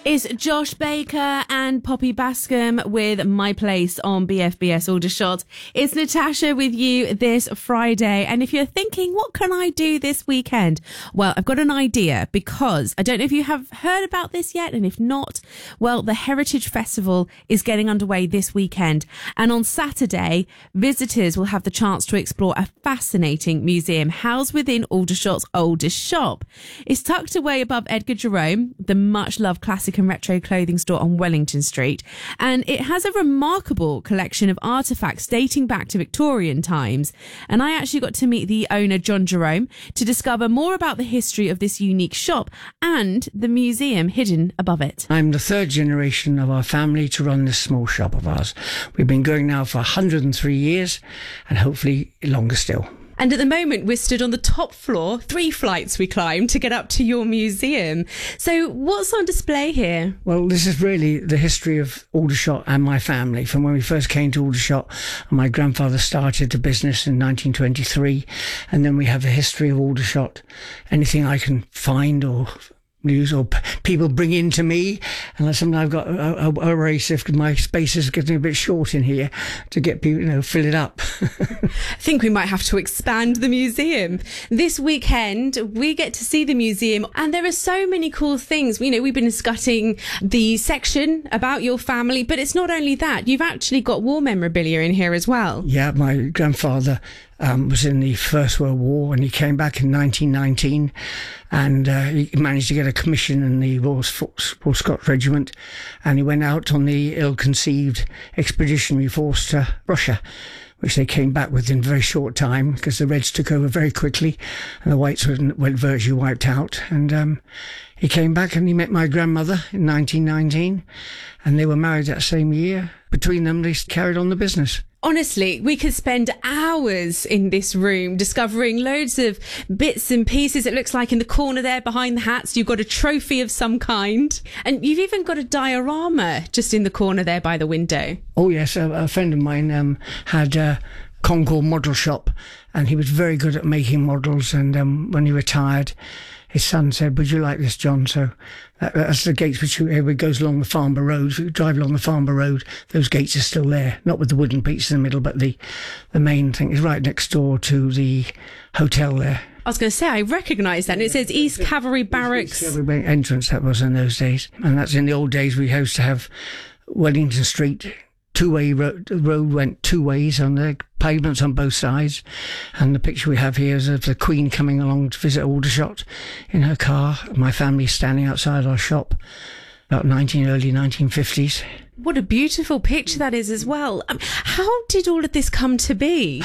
It's Josh Baker and Poppy Bascom with My Place on BFBS Aldershot. It's Natasha with you this Friday. And if you're thinking, what can I do this weekend? Well, I've got an idea, because I don't know if you have heard about this yet. And if not, well, the Heritage Festival is getting underway this weekend. And on Saturday, visitors will have the chance to explore a fascinating museum housed within Aldershot's oldest shop. It's tucked away above Edgar Jerome, the much-loved classic and retro clothing store on Wellington Street, and it has a remarkable collection of artefacts dating back to Victorian times. And I actually got to meet the owner, John Jerome, to discover more about the history of this unique shop and the museum hidden above it. I'm the third generation of our family to run this small shop of ours. We've been going now for 103 years and hopefully longer still. And at the moment, we're stood on the top floor, 3 flights we climbed to get up to your museum. So what's on display here? Well, this is really the history of Aldershot and my family. From when we first came to Aldershot, my grandfather started the business in 1923. And then we have the history of Aldershot. Anything I can find or news or people bring in to me, and sometimes I've got a race if my space is getting a bit short in here to get people, fill it up. I think we might have to expand the museum. This weekend, we get to see the museum, and there are so many cool things. We've been discussing the section about your family, but it's not only that. You've actually got war memorabilia in here as well. Yeah, my grandfather was in the First World War, and he came back in 1919, and he managed to get a commission in the Royal Scots Regiment, and he went out on the ill-conceived expeditionary force to Russia, which they came back with in a very short time because the Reds took over very quickly and the Whites went virtually wiped out. And he came back and he met my grandmother in 1919, and they were married that same year. Between them, they carried on the business. Honestly, we could spend hours in this room discovering loads of bits and pieces. It looks like in the corner there behind the hats, you've got a trophy of some kind. And you've even got a diorama just in the corner there by the window. Oh, yes. A friend of mine had a Concord model shop, and he was very good at making models. And when he retired, his son said, "Would you like this, John?" So that's the gates which it goes along the Farnborough Road. If you drive along the Farnborough Road, those gates are still there, not with the wooden pieces in the middle, but the main thing is right next door to the hotel there. I was going to say, I recognise that. And it says East Cavalry Barracks. East Cavalry entrance, that was in those days. And that's in the old days. We used to have Wellington Street, two-way road. The road went 2 ways on the pavements on both sides, and the picture we have here is of the Queen coming along to visit Aldershot in her car. My family standing outside our shop, about early 1950s. What a beautiful picture that is as well. How did all of this come to be?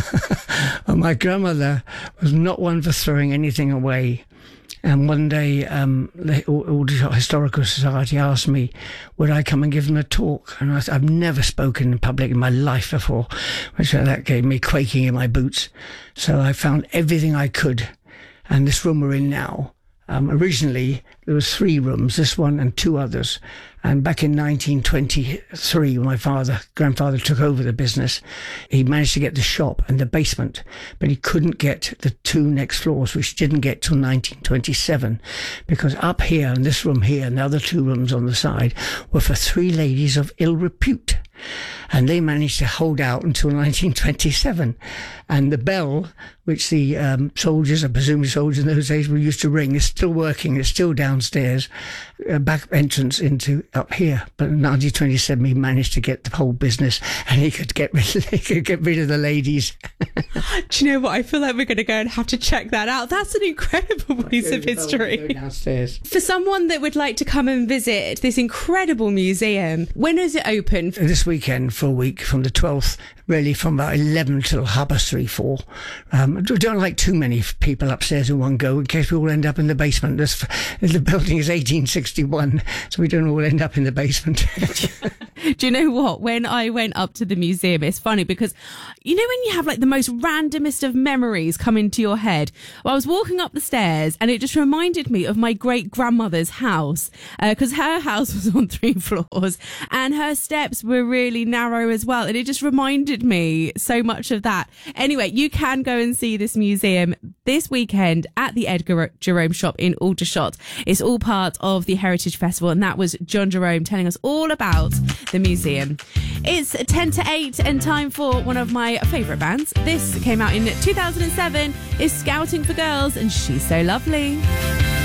Well, my grandmother was not one for throwing anything away. And one day, the Aldershot Historical Society asked me, would I come and give them a talk? And I've never spoken in public in my life before, which that gave me quaking in my boots. So I found everything I could. And this room we're in now, originally there was 3 rooms, this one and 2 others. And back in 1923, when my grandfather took over the business, he managed to get the shop and the basement, but he couldn't get the 2 next floors, which didn't get till 1927, because up here and this room here and the other 2 rooms on the side were for 3 ladies of ill repute. And they managed to hold out until 1927. And the bell, which the soldiers, I presume soldiers in those days, were used to ring, is still working. It's still downstairs, back entrance into up here. But in 1927, he managed to get the whole business, and he could get rid of the ladies. Do you know what? I feel like we're going to go and have to check that out. That's an incredible piece of history. Downstairs. For someone that would like to come and visit this incredible museum, when is it open? This weekend for a week, from the 12th, really from about 11 till 3:30, 4. Don't like too many people upstairs in one go, in case we all end up in the basement. The building is 1861, so we don't all end up in the basement. Do you know what? When I went up to the museum, it's funny because, you know, when you have like the most randomest of memories come into your head. Well, I was walking up the stairs and it just reminded me of my great grandmother's house, because her house was on 3 floors and her steps were really narrow as well. And it just reminded me so much of that. Anyway, you can go and see this museum this weekend at the Edgar Jerome shop in Aldershot. It's all part of the Heritage Festival, and that was John Jerome telling us all about the museum. It's 10 to 8 and time for one of my favourite bands. This came out in 2007. It's Scouting for Girls and She's So Lovely.